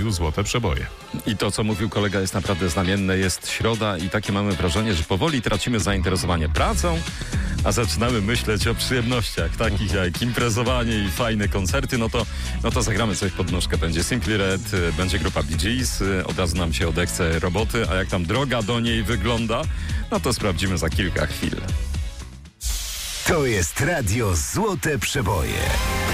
radiu Złote Przeboje. I to, co mówił kolega, jest naprawdę znamienne. Jest środa i takie mamy wrażenie, że powoli tracimy zainteresowanie pracą, a zaczynamy myśleć o przyjemnościach, takich jak imprezowanie i fajne koncerty. No to zagramy coś pod nóżkę. Będzie Simply Red, będzie grupa Bee Gees, od razu nam się odechce roboty, a jak tam droga do niej wygląda, no to sprawdzimy za kilka chwil. To jest radio Złote Przeboje.